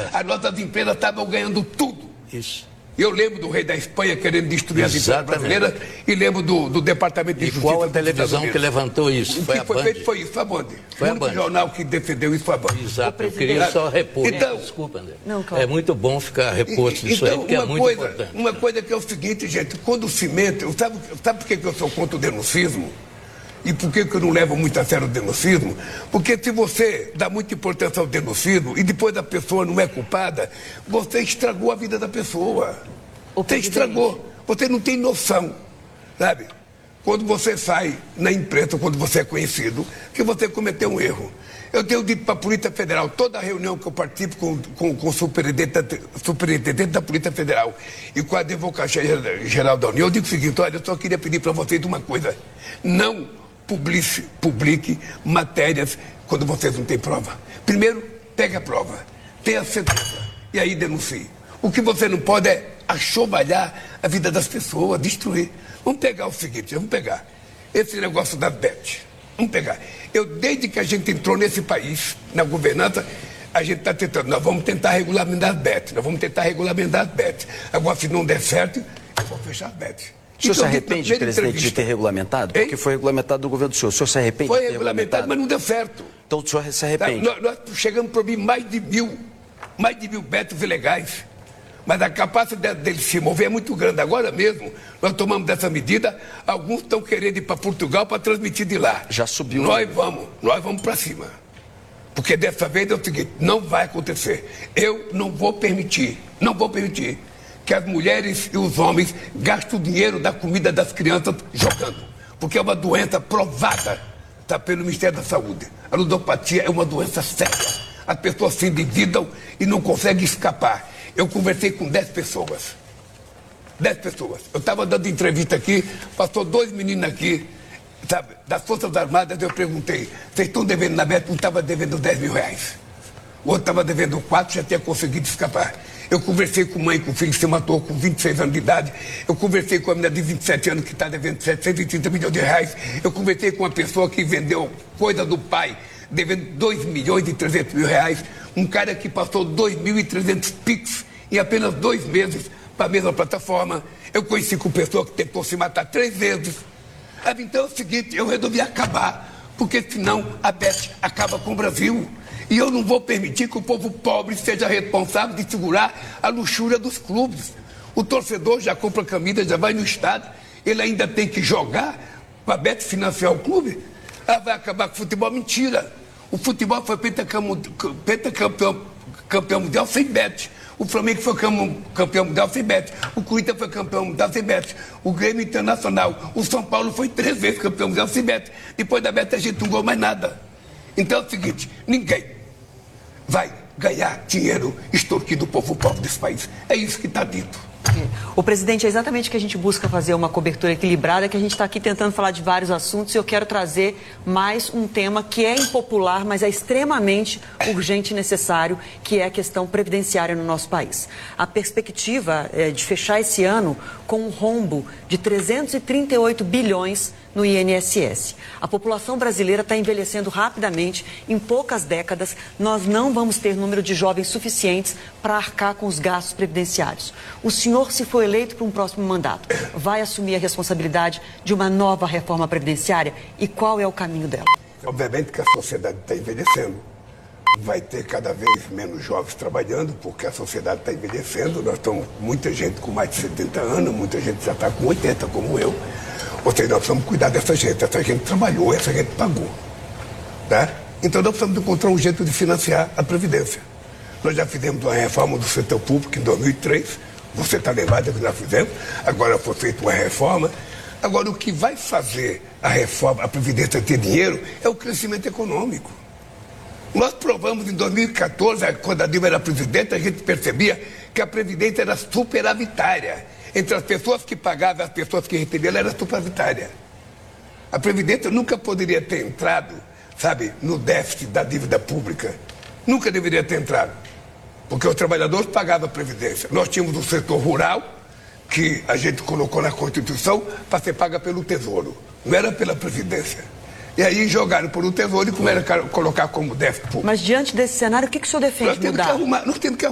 As nossas empresas estavam ganhando tudo. Isso. Eu lembro do rei da Espanha querendo destruir as empresas brasileiras e lembro do Departamento de Justiça. E qual a televisão que levantou isso? O que foi feito foi isso, foi a Band. Foi o único jornal que defendeu isso foi a Band. Exato, eu queria só repor. Então, desculpa, André. Não, claro. É muito bom ficar reposto isso aí, porque é muito importante. Uma coisa que é o seguinte, gente, quando o cimento... Sabe por que eu sou contra o denuncismo? E por que eu não levo muito a sério o denuncismo? Porque se você dá muita importância ao denuncismo e depois a pessoa não é culpada, você estragou a vida da pessoa. Você estragou. Você não tem noção, sabe? Quando você sai na imprensa, quando você é conhecido, que você cometeu um erro. Eu tenho dito para a Polícia Federal, toda reunião que eu participo com o superintendente da Polícia Federal e com a Advocacia Geral da União, eu digo o seguinte: olha, eu só queria pedir para vocês uma coisa. Não publique matérias quando vocês não têm prova. Primeiro, pegue a prova, tenha certeza, e aí denuncie. O que você não pode é achovalhar a vida das pessoas, destruir. Vamos pegar o seguinte, vamos pegar esse negócio da Bet. Vamos pegar. Desde que a gente entrou nesse país, na governança, a gente está tentando, nós vamos tentar regulamentar as Bet, nós vamos tentar regulamentar as Bet. Agora, se não der certo, eu vou fechar as Bet. O senhor se arrepende, presidente, de ter regulamentado? Porque foi regulamentado do governo do senhor. O senhor se arrepende de ter regulamentado? Mas não deu certo. Então o senhor se arrepende? Nós chegamos a proibir mais de mil betos ilegais. Mas a capacidade deles se mover é muito grande. Agora mesmo, nós tomamos dessa medida, alguns estão querendo ir para Portugal para transmitir de lá. Já subiu. Nós vamos para cima. Porque dessa vez é o seguinte, não vai acontecer. Eu não vou permitir que as mulheres e os homens gastem o dinheiro da comida das crianças jogando. Porque é uma doença provada, está pelo Ministério da Saúde. A ludopatia é uma doença séria. As pessoas se endividam e não conseguem escapar. Eu conversei com 10 pessoas. 10 pessoas. Eu estava dando entrevista aqui, passou 2 meninos aqui, sabe, das Forças Armadas, eu perguntei, vocês estão devendo na Bet? Um estava devendo 10 mil reais. O outro estava devendo 4, já tinha conseguido escapar. Eu conversei com mãe, com o filho que se matou com 26 anos de idade. Eu conversei com a menina de 27 anos que está devendo 730 milhões de reais. Eu conversei com uma pessoa que vendeu coisa do pai, devendo 2 milhões e 300 mil reais. Um cara que passou 2.300 PIX em apenas 2 meses para a mesma plataforma. Eu conheci com pessoa que tentou se matar 3 vezes. Então é o seguinte, eu resolvi acabar, porque senão a Bet acaba com o Brasil. E eu não vou permitir que o povo pobre seja responsável de segurar a luxúria dos clubes. O torcedor já compra camisa, já vai no estádio, ele ainda tem que jogar para a Bet financiar o clube. Vai acabar com o futebol. Mentira. O futebol foi campeão mundial sem Bet. O Flamengo foi campeão mundial sem Bet. O Corinthians foi campeão mundial sem Bet. O Grêmio Internacional. O São Paulo foi 3 vezes campeão mundial sem Bet. Depois da Bet a gente não ganhou mais nada. Então é o seguinte, ninguém vai ganhar dinheiro extorquindo o povo pobre desse país. É isso que está dito. O presidente, é exatamente que a gente busca fazer uma cobertura equilibrada, que a gente está aqui tentando falar de vários assuntos e eu quero trazer mais um tema que é impopular, mas é extremamente urgente e necessário, que é a questão previdenciária no nosso país. A perspectiva é de fechar esse ano com um rombo de 338 bilhões no INSS. A população brasileira está envelhecendo rapidamente. Em poucas décadas, nós não vamos ter número de jovens suficientes para arcar com os gastos previdenciários. O senhor, se for eleito para um próximo mandato, vai assumir a responsabilidade de uma nova reforma previdenciária? E qual é o caminho dela? Obviamente que a sociedade está envelhecendo. Vai ter cada vez menos jovens trabalhando, porque a sociedade está envelhecendo. Nós estamos muita gente com mais de 70 anos, muita gente já está com 80, como eu. Ou seja, nós precisamos cuidar dessa gente. Essa gente trabalhou, essa gente pagou. Tá? Então nós precisamos encontrar um jeito de financiar a Previdência. Nós já fizemos uma reforma do setor público em 2003. Você está lembrado que nós fizemos. Agora foi feita uma reforma. Agora o que vai fazer a reforma, a Previdência ter dinheiro, é o crescimento econômico. Nós provamos em 2014, quando a Dilma era presidente, a gente percebia que a Previdência era superavitária. Entre as pessoas que pagavam e as pessoas que recebiam, ela era superavitária. A Previdência nunca poderia ter entrado, sabe, no déficit da dívida pública. Nunca deveria ter entrado. Porque os trabalhadores pagavam a Previdência. Nós tínhamos o setor rural, que a gente colocou na Constituição para ser paga pelo Tesouro. Não era pela Previdência. E aí jogaram por um Tesouro e começaram a colocar como déficit público. Mas diante desse cenário, o que o senhor defende mudar? Nós temos que